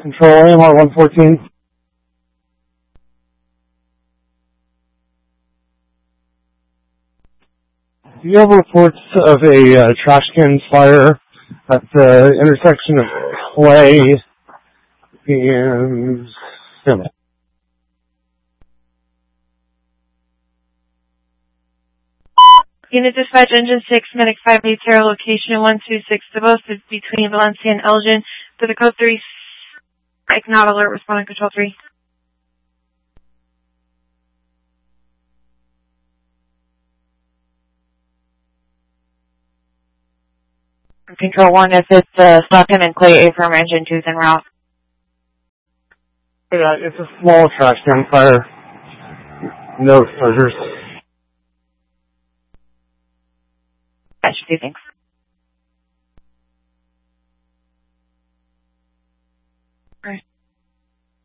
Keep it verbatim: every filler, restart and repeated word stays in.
Control A M R one fourteen. Do you have reports of a uh, trash can fire at the intersection of Clay and Summit? Unit Dispatch Engine six, Medic five eight zero, location one two six, the both is between Valencia and Elgin, to the code three, not alert, responding control three. Control one, if it's uh, Slocum and Clay A firm engine two's en route. Yeah, it's a small trash can fire. No exposures. That should do, thanks. Right.